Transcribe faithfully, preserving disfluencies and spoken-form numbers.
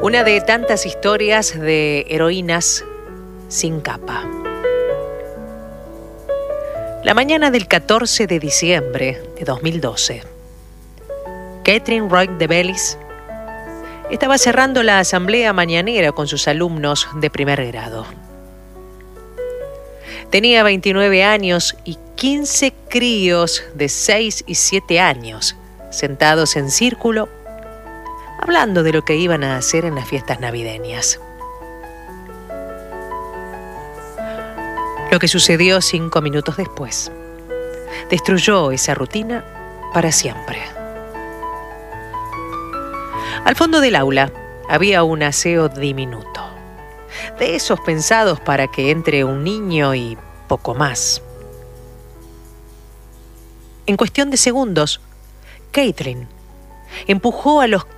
Una de tantas historias de heroínas sin capa. La mañana del catorce de diciembre de dos mil doce, Catherine Roig de Bellis estaba cerrando la asamblea mañanera con sus alumnos de primer grado. Tenía veintinueve años y quince críos de seis y siete años sentados en círculo, hablando de lo que iban a hacer en las fiestas navideñas. Lo que sucedió cinco minutos después destruyó esa rutina para siempre. Al fondo del aula había un aseo diminuto, de esos pensados para que entre un niño y poco más. En cuestión de segundos, Catherine empujó a los